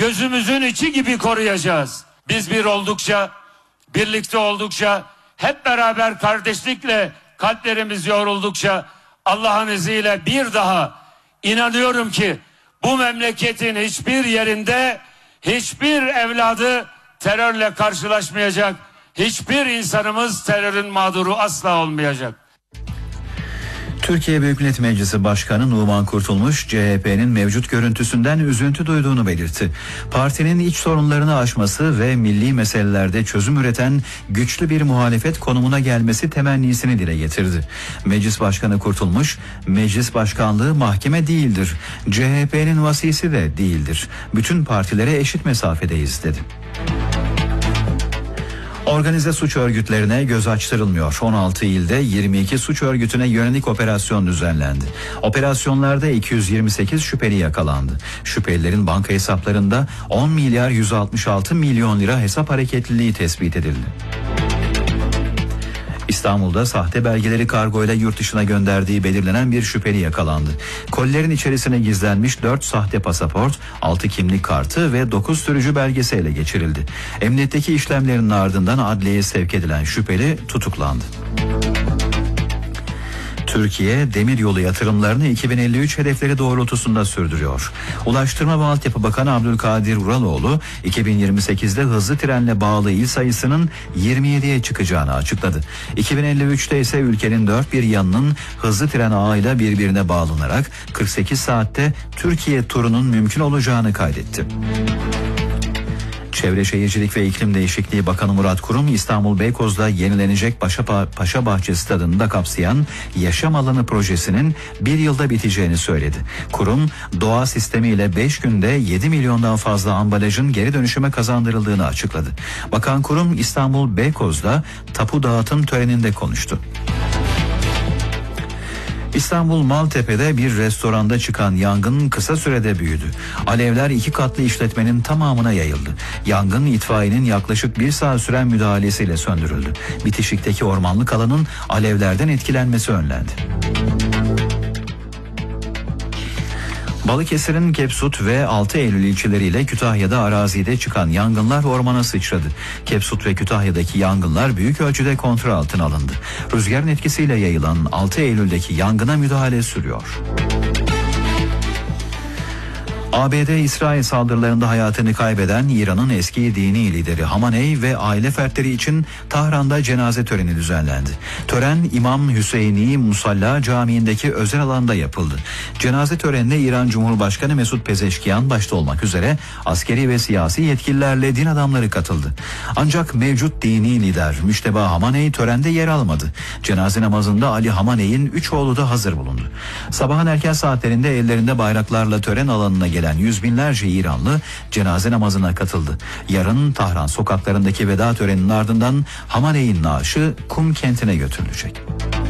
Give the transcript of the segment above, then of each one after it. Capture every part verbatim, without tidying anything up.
gözümüzün içi gibi koruyacağız. Biz bir oldukça, birlikte oldukça, hep beraber kardeşlikle kalplerimiz yoğruldukça Allah'ın izniyle bir daha inanıyorum ki bu memleketin hiçbir yerinde hiçbir evladı terörle karşılaşmayacak. Hiçbir insanımız terörün mağduru asla olmayacak. Türkiye Büyük Millet Meclisi Başkanı Numan Kurtulmuş, C H P'nin mevcut görüntüsünden üzüntü duyduğunu belirtti. Partinin iç sorunlarını aşması ve milli meselelerde çözüm üreten güçlü bir muhalefet konumuna gelmesi temennisini dile getirdi. Meclis Başkanı Kurtulmuş, meclis başkanlığı mahkeme değildir, C H P'nin vasisi de değildir. Bütün partilere eşit mesafedeyiz dedi. Organize suç örgütlerine göz açtırılmıyor. on altı ilde yirmi iki suç örgütüne yönelik operasyon düzenlendi. Operasyonlarda iki yüz yirmi sekiz şüpheli yakalandı. Şüphelilerin banka hesaplarında on milyar yüz altmış altı milyon lira hesap hareketliliği tespit edildi. İstanbul'da sahte belgeleri kargoyla yurt dışına gönderdiği belirlenen bir şüpheli yakalandı. Kolilerin içerisine gizlenmiş dört sahte pasaport, altı kimlik kartı ve dokuz sürücü belgesi ele geçirildi. Emniyetteki işlemlerin ardından adliyeye sevk edilen şüpheli tutuklandı. Türkiye demiryolu yatırımlarını iki bin elli üç hedefleri doğrultusunda sürdürüyor. Ulaştırma ve Altyapı Bakanı Abdülkadir Uraloğlu iki bin yirmi sekizde hızlı trenle bağlı il sayısının yirmi yediye çıkacağını açıkladı. iki bin elli üçte ise ülkenin dört bir yanının hızlı tren ağıyla birbirine bağlanarak kırk sekiz saatte Türkiye turunun mümkün olacağını kaydetti. Çevre Şehircilik ve İklim Değişikliği Bakanı Murat Kurum, İstanbul Beykoz'da yenilenecek Paşabahçe Stadı'nı da kapsayan yaşam alanı projesinin bir yılda biteceğini söyledi. Kurum, doğa sistemiyle beş günde yedi milyondan fazla ambalajın geri dönüşüme kazandırıldığını açıkladı. Bakan Kurum, İstanbul Beykoz'da tapu dağıtım töreninde konuştu. İstanbul Maltepe'de bir restoranda çıkan yangın kısa sürede büyüdü. Alevler iki katlı işletmenin tamamına yayıldı. Yangın itfaiyenin yaklaşık bir saat süren müdahalesiyle söndürüldü. Bitişikteki ormanlık alanın alevlerden etkilenmesi önlendi. Balıkesir'in Kepsut ve altı Eylül ilçeleriyle Kütahya'da arazide çıkan yangınlar ormana sıçradı. Kepsut ve Kütahya'daki yangınlar büyük ölçüde kontrol altına alındı. Rüzgarın etkisiyle yayılan altı Eylül'deki yangına müdahale sürüyor. A B D İsrail saldırılarında hayatını kaybeden İran'ın eski dini lideri Hamaney ve aile fertleri için Tahran'da cenaze töreni düzenlendi. Tören İmam Hüseyini Musalla Camii'ndeki özel alanda yapıldı. Cenaze törenine İran Cumhurbaşkanı Mesut Pezeşkiyan başta olmak üzere askeri ve siyasi yetkililerle din adamları katıldı. Ancak mevcut dini lider Müşteba Hamaney törende yer almadı. Cenaze namazında Ali Hamaney'in üç oğlu da hazır bulundu. Sabahın erken saatlerinde ellerinde bayraklarla tören alanına gelen yüz binlerce İranlı cenaze namazına katıldı. Yarın Tahran sokaklarındaki veda töreninin ardından Hamaney'in naaşı Kum kentine götürülecek.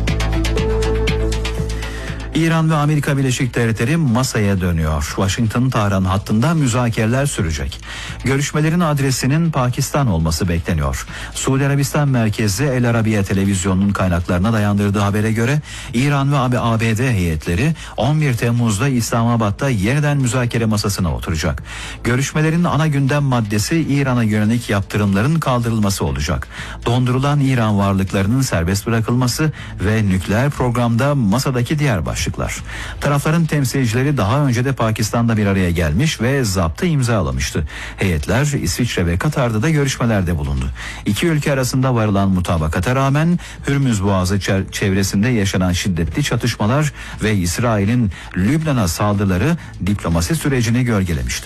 İran ve Amerika Birleşik Devletleri masaya dönüyor. Washington-Tahran hattında müzakereler sürecek. Görüşmelerin adresinin Pakistan olması bekleniyor. Suudi Arabistan merkezli El Arabiya televizyonunun kaynaklarına dayandırdığı habere göre İran ve A B D heyetleri on bir Temmuz'da İslamabad'da yeniden müzakere masasına oturacak. Görüşmelerin ana gündem maddesi İran'a yönelik yaptırımların kaldırılması olacak. Dondurulan İran varlıklarının serbest bırakılması ve nükleer programda masadaki diğer başlıklar. Tarafların temsilcileri daha önce de Pakistan'da bir araya gelmiş ve zaptı imzalamıştı. Heyetler İsviçre ve Katar'da da görüşmelerde bulundu. İki ülke arasında varılan mutabakata rağmen Hürmüz Boğazı çevresinde yaşanan şiddetli çatışmalar ve İsrail'in Lübnan'a saldırıları diplomasi sürecini gölgelemişti.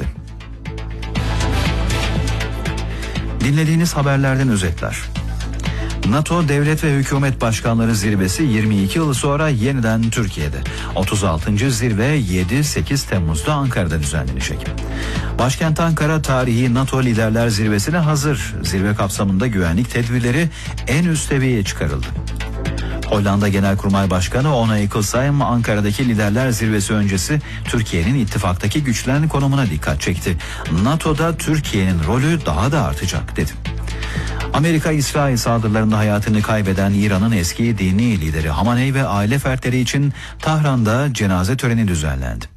Dinlediğiniz haberlerden özetler. NATO Devlet ve Hükümet Başkanları Zirvesi yirmi iki yıl sonra yeniden Türkiye'de. otuz altıncı zirve yedi sekiz Temmuz'da Ankara'da düzenlenecek. Başkent Ankara tarihi NATO Liderler Zirvesi'ne hazır. Zirve kapsamında güvenlik tedbirleri en üst seviyeye çıkarıldı. Hollanda Genelkurmay Başkanı Onay Kılsayım Ankara'daki Liderler Zirvesi öncesi Türkiye'nin ittifaktaki güçlerin konumuna dikkat çekti. NATO'da Türkiye'nin rolü daha da artacak dedi. Amerika, İsrail saldırılarında hayatını kaybeden İran'ın eski dini lideri Hamaney ve aile fertleri için Tahran'da cenaze töreni düzenlendi.